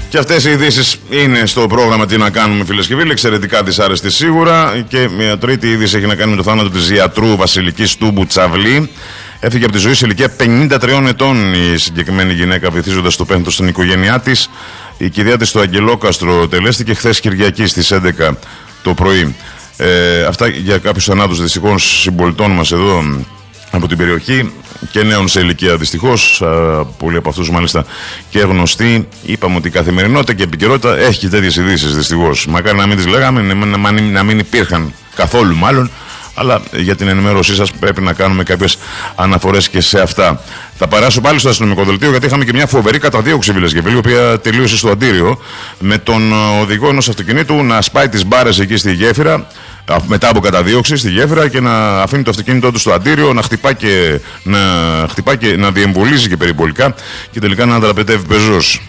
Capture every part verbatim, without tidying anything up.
Και αυτές οι ειδήσεις είναι στο πρόγραμμα Τι να κάνουμε, φίλες και φίλοι. Εξαιρετικά δυσάρεστη σίγουρα. Και μια τρίτη είδηση έχει να κάνει με το θάνατο της ιατρού Βασιλικής Τούμπου Τσαβλή. Έφυγε από τη ζωή σε ηλικία πενήντα τριών ετών η συγκεκριμένη γυναίκα, βυθίζοντας το πένθο στην οικογένειά της. Η κηδεία της στο Αγγελόκαστρο τελέστηκε χθες Κυριακή στις έντεκα το πρωί. Ε, αυτά για κάποιους θανάτους δυστυχώς συμπολιτών μας εδώ από την περιοχή και νέων σε ηλικία δυστυχώς. Πολλοί από αυτούς μάλιστα και γνωστοί. Είπαμε ότι η καθημερινότητα και η επικαιρότητα έχει και τέτοιες ειδήσεις δυστυχώς. Μακάρι να μην τις λέγαμε, να μην υπήρχαν καθόλου μάλλον. Αλλά για την ενημέρωσή σας πρέπει να κάνουμε κάποιες αναφορές και σε αυτά. Θα παράσω πάλι στο αστυνομικό δελτίο, γιατί είχαμε και μια φοβερή καταδίωξη, φίλες και φίλοι, η οποία τελείωσε στο Αντίριο με τον οδηγό ενός αυτοκινήτου να σπάει τις μπάρες εκεί στη γέφυρα, μετά από καταδίωξη στη γέφυρα, και να αφήνει το αυτοκίνητό του στο Αντίριο, να χτυπά και να, χτυπά και να διεμβολίζει και περιπολικά και τελικά να δραπετεύει πεζός.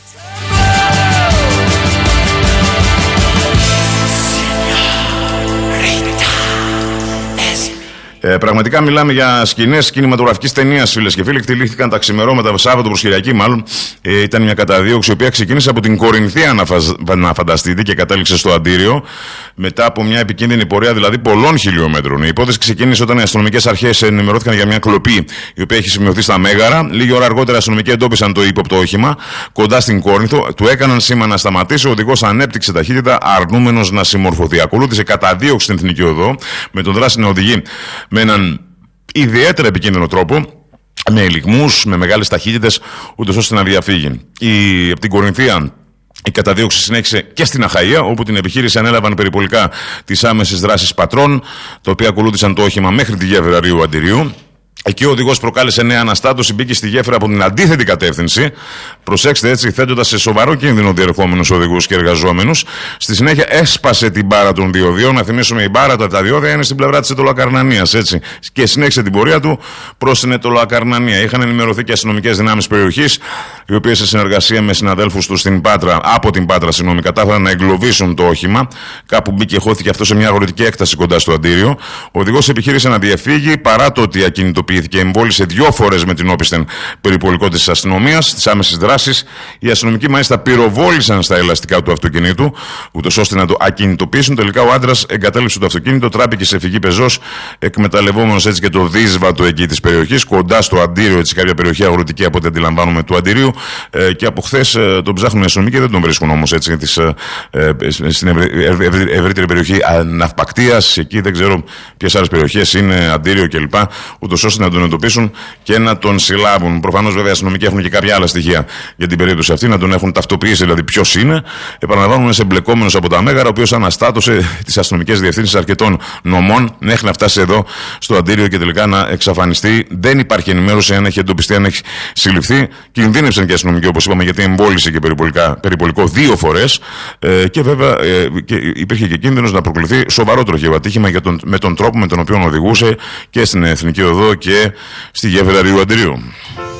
Ε, πραγματικά μιλάμε για σκηνές κινηματογραφικής ταινίας, φίλες και φίλοι. Εκτελήθηκαν τα ξημερώματα, Σάββατο προς Κυριακή μάλλον. Ε, ήταν μια καταδίωξη η οποία ξεκίνησε από την Κορινθία, να, φαζ... να φανταστείτε, και κατέληξε στο Αντίριο. Μετά από μια επικίνδυνη πορεία δηλαδή πολλών χιλιόμετρων. Η υπόθεση ξεκίνησε όταν οι αστυνομικές αρχές ενημερώθηκαν για μια κλοπή η οποία έχει σημειωθεί στα Μέγαρα. Λίγη ώρα αργότερα οι αστυνομικοί εντόπισαν το ύποπτο όχημα κοντά στην Κόρινθο. Του έκαναν σήμα να σταματήσει. Ο οδηγός ανέπτυξε ταχύτητα, αρνούμενος να συμμορφωθεί. Ακολούθησε καταδίωξη στην Εθνική Οδό με τον δράση να οδηγεί με έναν ιδιαίτερα επικίνδυνο τρόπο, με ελιγμούς, με μεγάλες ταχύτητες, ούτως ώστε να διαφύγει. Η, από την Κορινθία η καταδίωξη συνέχισε και στην Αχαΐα, όπου την επιχείρηση ανέλαβαν περιπολικά τις άμεσες δράσεις πατρών, τα οποία ακολούθησαν το όχημα μέχρι τη γέφυρα Ρίου Αντιρίου. Εκεί ο οδηγός προκάλεσε νέα αναστάτωση, μπήκε στη γέφυρα από την αντίθετη κατεύθυνση. Προσέξτε, έτσι, θέτοντας σε σοβαρό κίνδυνο διερχόμενους οδηγούς και εργαζόμενους. Στη συνέχεια έσπασε την μπάρα των διοδίων. Να θυμίσουμε, η μπάρα τα διόδια είναι στην πλευρά της Αιτωλοακαρνανίας, έτσι. Και συνέχισε την πορεία του προς την Αιτωλοακαρνανία. Είχαν ενημερωθεί και αστυνομικές δυνάμεις περιοχής, οι οποίες σε συνεργασία με συναδέλφους τους στην Πάτρα, από την Πάτρα, συγγνώμη, κατάφεραν να εγκλωβίσουν το όχημα. Κάπου μπήκε, χώθηκε αυτό σε μια αγροτική έκταση κοντά στο Αντίριο. Ο οδηγός επιχείρησε να διαφύγει, παρά το ότι ακινητοποιήθηκε, εμβόλυσε δύο φορές με την όπισθεν περιπολικό της αστυνομίας, τις άμεσες δράσεις. Οι αστυνομικοί μάλιστα πυροβόλησαν στα ελαστικά του αυτοκινήτου, ούτως ώστε να το ακινητοποιήσουν. Τελικά ο άντρας εγκατέλειψε το αυτοκίνητο, τράπηκε σε φυγή πεζός, εκμεταλλευόμενος έτσι και το δύσβατο εκεί της περιοχής, κοντά στο Αντίριο, έτσι, κάποια περιοχή αγροτική από ό,τι αντιλαμβάνομαι του Αντιρίου. Ε, και από χθες ε, τον ψάχνουν οι αστυνομικοί, δεν τον βρίσκουν όμως, έτσι, της, ε, ε, στην ευρύ, ευρύ, ευρύτερη περιοχή Ναυπακτίας. Εκεί δεν ξέρω ποιες άλλες περιοχές είναι, Αντίριο κλπ. Ούτως ώστε να τον εντοπίσουν και να τον συλλάβουν. Προφανώς βέβαια οι αστυνομικοί έχουν και κάποια άλλα στοιχεία για την περίπτωση αυτή, να τον έχουν ταυτοποιήσει δηλαδή ποιος είναι. Επαναλαμβάνουμε, σε εμπλεκόμενος από τα Μέγαρα, ο οποίος αναστάτωσε τις αστυνομικές διευθύνσεις αρκετών νομών μέχρι να φτάσει εδώ στο Αντίριο και τελικά να εξαφανιστεί. Δεν υπάρχει ενημέρωση αν έχει εντοπιστεί, αν έχει συλληφθεί. Κινδύνευσαν και οι αστυνομικοί, όπως είπαμε, γιατί εμβόλυσε και περιπολικό δύο φορές. Ε, και βέβαια ε, και υπήρχε και κίνδυνος να προκληθεί σοβαρό τροχαίο ατύχημα για τον, με τον τρόπο με τον οποίο οδηγούσε και στην Εθνική Οδό και στη γέφυρα Ρίου Αντιρίου.